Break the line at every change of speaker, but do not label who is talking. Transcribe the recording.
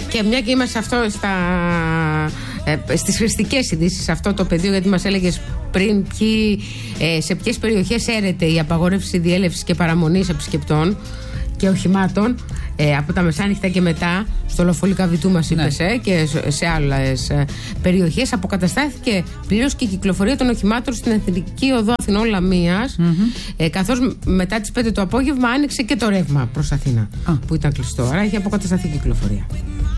Και μια και είμαστε στις χρηστικές ειδήσεις, σε αυτό το πεδίο, γιατί μας έλεγες πριν σε ποιες περιοχές έρεται η απαγόρευση διέλευσης και παραμονής επισκεπτών και οχημάτων από τα μεσάνυχτα και μετά, στο Λοφολίκα Βητού μας είπες, και σε άλλες περιοχές αποκαταστάθηκε πλήρως και η κυκλοφορία των οχημάτων στην Εθνική Οδό Αθηνών Λαμίας, καθώς μετά τις 5 το απόγευμα άνοιξε και το ρεύμα προς Αθήνα που ήταν κλειστό, άρα έχει αποκατασταθεί η κυκλοφορία.